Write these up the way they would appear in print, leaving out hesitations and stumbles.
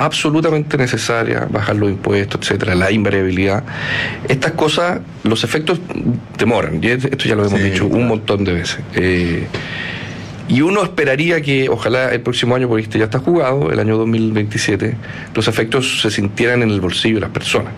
absolutamente necesaria, bajar los impuestos, etcétera, la invariabilidad. Estas cosas, los efectos demoran, y esto ya lo hemos dicho un montón de veces. Y uno esperaría que, ojalá el próximo año, porque este ya está jugado, el año 2027, los efectos se sintieran en el bolsillo de las personas.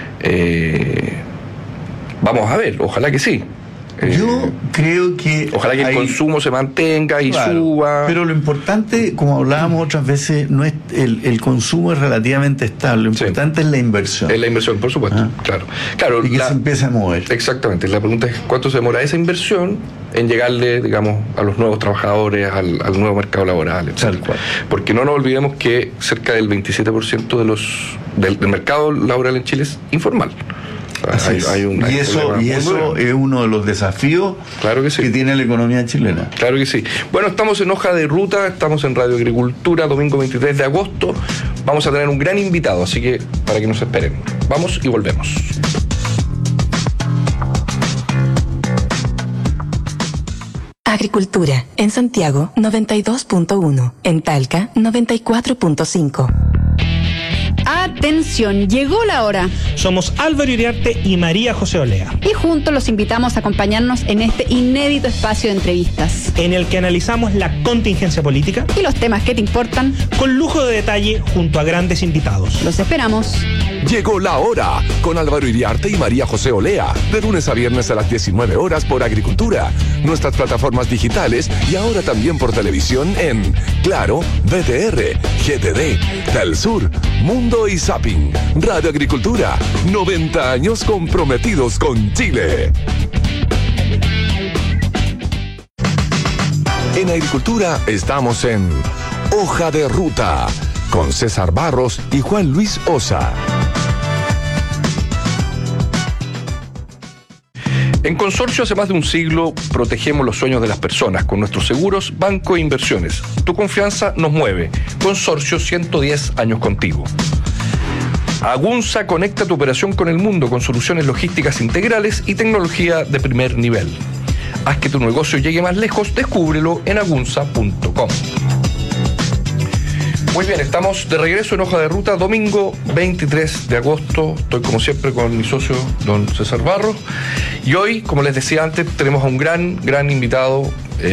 Vamos a ver, ojalá que sí. Yo creo que... Ojalá que el consumo se mantenga y suba. Pero lo importante, como hablábamos otras veces, no es el consumo es relativamente estable. Lo importante es la inversión. Es la inversión, por supuesto. Claro. Y que se empiece a mover. Exactamente. La pregunta es cuánto se demora esa inversión en llegarle, digamos, a los nuevos trabajadores, al nuevo mercado laboral, etc. Porque no nos olvidemos que cerca del 27% del mercado laboral en Chile es informal. Y eso es uno de los desafíos que tiene la economía chilena. Claro que sí. Bueno, estamos en Hoja de Ruta, estamos en Radio Agricultura, domingo 23 de agosto. Vamos a tener un gran invitado, así que para que nos esperen. Vamos y volvemos. Agricultura, en Santiago 92.1, en Talca 94.5. Atención, llegó la hora. Somos Álvaro Iriarte y María José Olea. Y juntos los invitamos a acompañarnos en este inédito espacio de entrevistas, en el que analizamos la contingencia política y los temas que te importan, con lujo de detalle junto a grandes invitados. Los esperamos. Llegó la hora, con Álvaro Iriarte y María José Olea, de lunes a viernes a las 19 horas por Agricultura, nuestras plataformas digitales y ahora también por televisión en Claro, BTR, GTD, Telsur, Mundo y Zapping. Radio Agricultura, 90 años comprometidos con Chile. En Agricultura estamos en Hoja de Ruta, con César Barros y Juan Luis Osa. En Consorcio, hace más de un siglo, protegemos los sueños de las personas con nuestros seguros, banco e inversiones. Tu confianza nos mueve. Consorcio, 110 años contigo. Agunza conecta tu operación con el mundo con soluciones logísticas integrales y tecnología de primer nivel. Haz que tu negocio llegue más lejos, descúbrelo en agunza.com. Muy bien, estamos de regreso en Hoja de Ruta, domingo 23 de agosto. Estoy como siempre con mi socio, don César Barros. Y hoy, como les decía antes, tenemos a un gran invitado,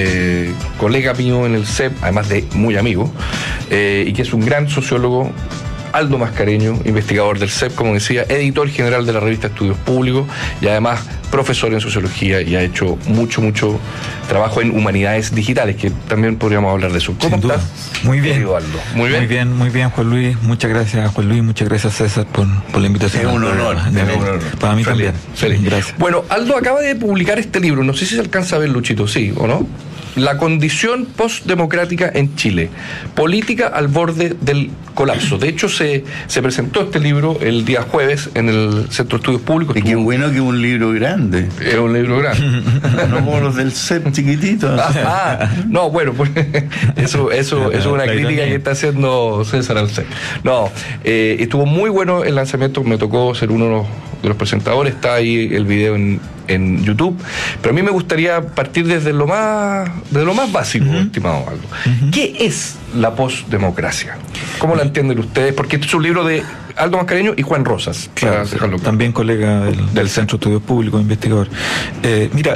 colega mío en el CEP, además de muy amigo, y que es un gran sociólogo, Aldo Mascareño, investigador del CEP, como decía, editor general de la revista Estudios Públicos y además profesor en sociología, y ha hecho mucho trabajo en humanidades digitales, que también podríamos hablar de eso. ¿Cómo estás? Muy bien. Aldo? Muy bien, Juan Luis. Muchas gracias, Juan Luis. Muchas gracias, César, por la invitación. Es un honor. Para mí también. Feliz. Gracias. Bueno, Aldo acaba de publicar este libro, no sé si se alcanza a ver, Luchito, ¿sí o no? La condición postdemocrática en Chile, política al borde del colapso. De hecho, se presentó este libro el día jueves en el Centro de Estudios Públicos. Y qué bueno que es un libro grande. Es un libro grande. No como los del CEP chiquititos. No, bueno, pues eso es una crítica que está haciendo César al CEP. No, estuvo muy bueno el lanzamiento, me tocó ser uno de los presentadores, está ahí el video en YouTube, pero a mí me gustaría partir desde lo más básico, estimado Aldo. ¿Qué es la postdemocracia? ¿Cómo la entienden ustedes? Porque este es un libro de Aldo Mascareño y Juan Rosas, claro, también colega del Centro de Estudios Públicos, investigador. Mira,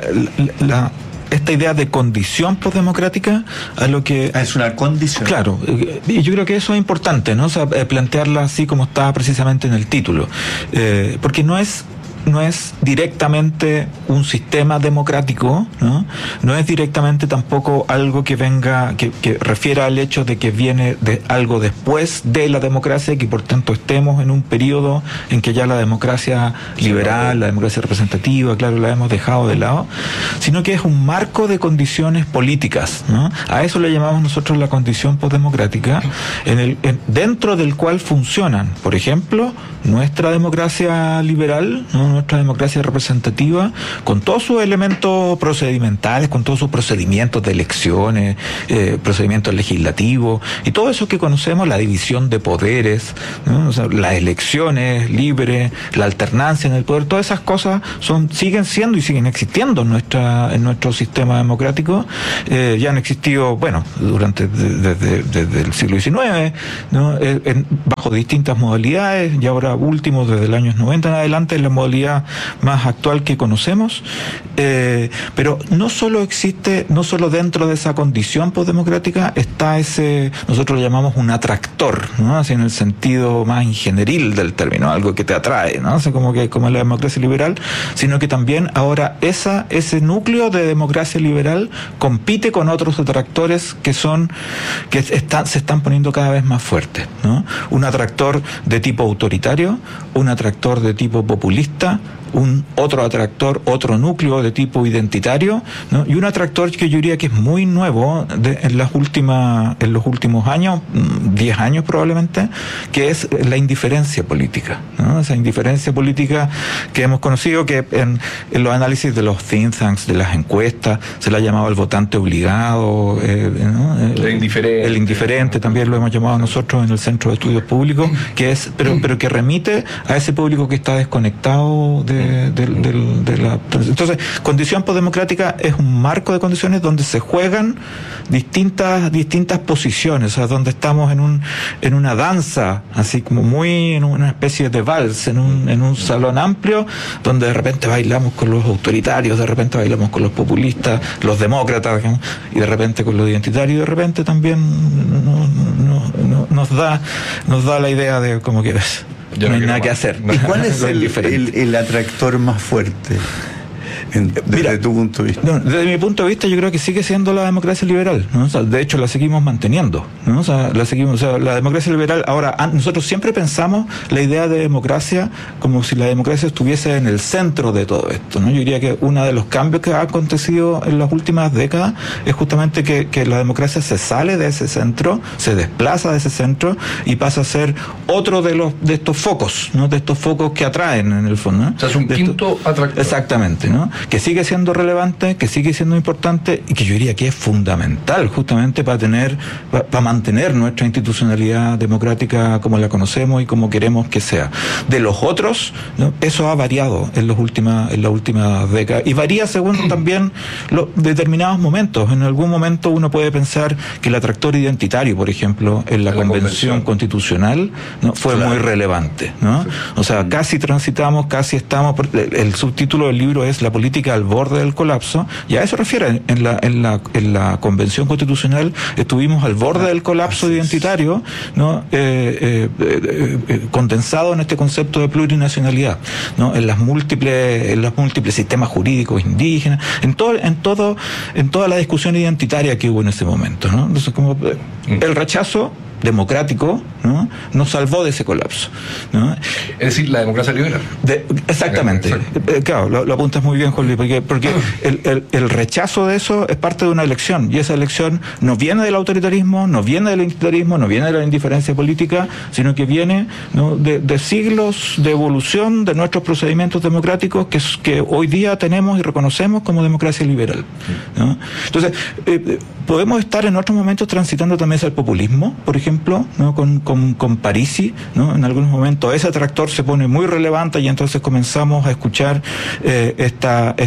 esta idea de condición postdemocrática a lo que... es una condición. Claro, y yo creo que eso es importante, ¿no? O sea, plantearla así como está precisamente en el título, porque no es directamente un sistema democrático, ¿no? No es directamente tampoco algo que venga, que refiera al hecho de que viene de algo después de la democracia y que por tanto estemos en un periodo en que ya la democracia liberal, la democracia representativa, claro, la hemos dejado de lado, sino que es un marco de condiciones políticas, ¿no? A eso le llamamos nosotros la condición postdemocrática, dentro del cual funcionan, por ejemplo, nuestra democracia liberal, ¿no? Nuestra democracia representativa, con todos sus elementos procedimentales, con todos sus procedimientos de elecciones, procedimientos legislativos, y todo eso que conocemos, la división de poderes, ¿no? O sea, las elecciones libres, la alternancia en el poder, todas esas cosas siguen siendo y siguen existiendo en nuestro sistema democrático. Ya han existido, bueno, desde el siglo XIX, ¿no? Bajo bajo distintas modalidades, y ahora último, desde el año 90 en adelante, es la modalidad más actual que conocemos. Pero no solo dentro de esa condición postdemocrática está ese, nosotros lo llamamos un atractor, ¿no? Así en el sentido más ingenieril del término, algo que te atrae, ¿no? Así como la democracia liberal, sino que también ahora ese núcleo de democracia liberal compite con otros atractores que se están poniendo cada vez más fuertes, ¿no? Un atractor de tipo autoritario, un atractor de tipo populista, otro núcleo de tipo identitario, ¿no? Y un atractor que yo diría que es muy nuevo en los últimos años, 10 años probablemente, que es la indiferencia política, ¿no? Esa indiferencia política que hemos conocido, que en los análisis de los think tanks, de las encuestas, se le ha llamado el votante obligado, ¿no? El indiferente también lo hemos llamado nosotros en el Centro de Estudios Públicos, que es, pero que remite a ese público que está desconectado entonces, condición postdemocrática es un marco de condiciones donde se juegan distintas posiciones, o sea, donde estamos en una danza, así como muy en una especie de vals, en un salón amplio, donde de repente bailamos con los autoritarios, de repente bailamos con los populistas, los demócratas, digamos, y de repente con los identitarios, y de repente también nos da la idea de como que no hay nada que hacer. ¿Y cuál es el atractor más fuerte? Desde tu punto de vista. No, desde mi punto de vista, yo creo que sigue siendo la democracia liberal, ¿no? O sea, de hecho la seguimos manteniendo, ¿no? La democracia liberal. Ahora, nosotros siempre pensamos la idea de democracia como si la democracia estuviese en el centro de todo esto, ¿no? Yo diría que uno de los cambios que ha acontecido en las últimas décadas es justamente que la democracia se sale de ese centro, se desplaza de ese centro y pasa a ser otro de estos focos, ¿no? De estos focos que atraen en el fondo, ¿no? O sea, es un quinto atractor. Exactamente, ¿no? Que sigue siendo relevante, que sigue siendo importante y que yo diría que es fundamental justamente para mantener nuestra institucionalidad democrática como la conocemos y como queremos que sea. De los otros, ¿no? Eso ha variado en las últimas décadas y varía según también determinados momentos. En algún momento uno puede pensar que el atractor identitario, por ejemplo, en la Convención Constitucional, ¿no? Fue muy relevante, ¿no? Sí. O sea, casi estamos, el subtítulo del libro es La política al borde del colapso, y a eso refiere. En la Convención Constitucional estuvimos al borde del colapso identitario, ¿no? Condensado en este concepto de plurinacionalidad, ¿no? En los múltiples sistemas jurídicos indígenas, en toda la discusión identitaria que hubo en ese momento, ¿no? Entonces, como el rechazo democrático, ¿no? Nos salvó de ese colapso, ¿no? Es decir, la democracia liberal. Exactamente. Claro, lo apuntas muy bien, Juan Luis, porque el rechazo de eso es parte de una elección, y esa elección no viene del autoritarismo, no viene del identitarismo, no viene de la indiferencia política, sino que viene, ¿no? de siglos de evolución de nuestros procedimientos democráticos que hoy día tenemos y reconocemos como democracia liberal, ¿no? Entonces, podemos estar en otros momentos transitando también hacia el populismo, por ejemplo, ¿no? Con Parisi, ¿no? En algunos momentos ese atractor se pone muy relevante y entonces comenzamos a escuchar esta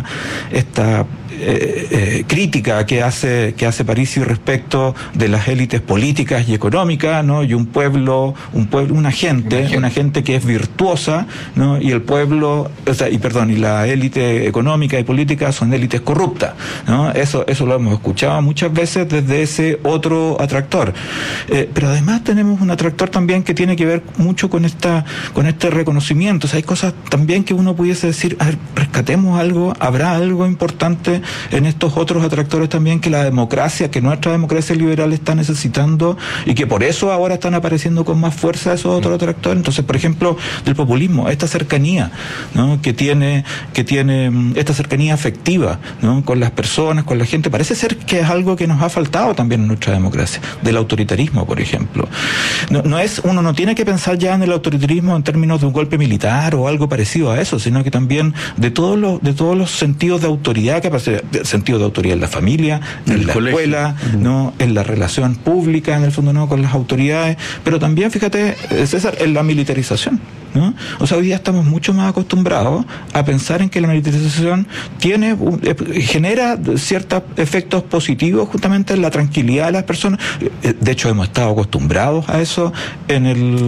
crítica que hace Parisi respecto de las élites políticas y económicas, ¿no? Y una gente que es virtuosa, ¿no? Y el pueblo, y la élite económica y política son élites corruptas, ¿no? Eso lo hemos escuchado muchas veces desde ese otro atractor. Pero además tenemos un atractor también que tiene que ver mucho con este reconocimiento. O sea, hay cosas también que uno pudiese decir, a ver, rescatemos algo, habrá algo importante en estos otros atractores también que nuestra democracia liberal está necesitando, y que por eso ahora están apareciendo con más fuerza esos otros atractores. Entonces, por ejemplo, del populismo, esta cercanía, ¿no? que tiene esta cercanía afectiva, ¿no? Con las personas, con la gente, parece ser que es algo que nos ha faltado también en nuestra democracia. Del autoritarismo, por ejemplo. Uno no tiene que pensar ya en el autoritarismo en términos de un golpe militar o algo parecido a eso, sino que también de todos los sentidos de autoridad que aparece, sentido de autoridad en la familia, en la escuela, ¿no? En la relación pública, en el fondo, ¿no? Con las autoridades, pero también, fíjate, César, en la militarización, ¿no? O sea, hoy día estamos mucho más acostumbrados a pensar en que la militarización genera ciertos efectos positivos justamente en la tranquilidad de las personas. De hecho, hemos estado acostumbrados a eso en el